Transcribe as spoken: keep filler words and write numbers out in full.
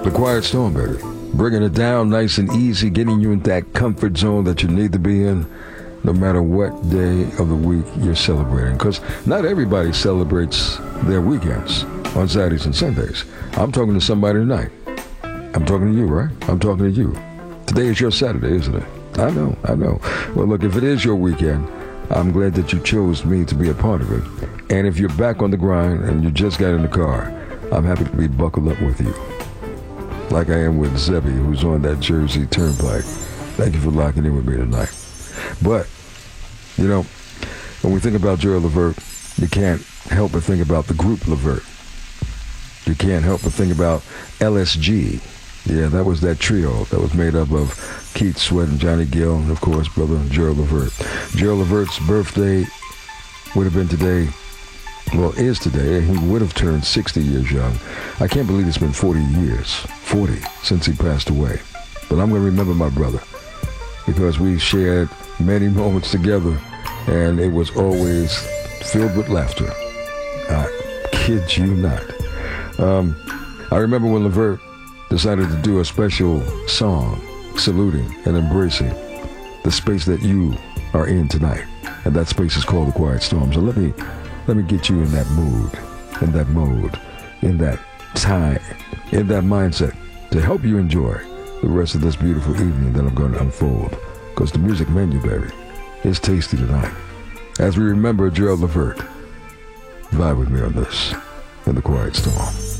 The Quiet Storm, baby. Bringing it down nice and easy, getting you in that comfort zone that you need to be in, no matter what day of the week you're celebrating. Because not everybody celebrates their weekends on Saturdays and Sundays. I'm talking to somebody tonight. I'm talking to you, right? I'm talking to you. Today is your Saturday, isn't it? I know, I know. Well, look, if it is your weekend, I'm glad that you chose me to be a part of it. And if you're back on the grind and you just got in the car, I'm happy to be buckled up with you. Like I am with Zebby, who's on that Jersey Turnpike. Thank you for locking in with me tonight. But, you know, when we think about Gerald Levert, you can't help but think about the group Levert. You can't help but think about L S G. Yeah, that was that trio that was made up of Keith Sweat and Johnny Gill, and of course, brother Gerald Levert. Gerald Levert's birthday would have been today, well, is today, and he would have turned sixty years young. I can't believe it's been forty years, forty, since he passed away. But I'm going to remember my brother, because we shared many moments together, and it was always filled with laughter. I kid you not. Um, I remember when Levert decided to do a special song saluting and embracing the space that you are in tonight. And that space is called The Quiet Storm. So let me let me get you in that mood, in that mode, in that time, in that mindset to help you enjoy the rest of this beautiful evening that I'm going to unfold. Because the music menu, baby, is tasty tonight. As we remember Gerald Levert, vibe with me on this in The Quiet Storm.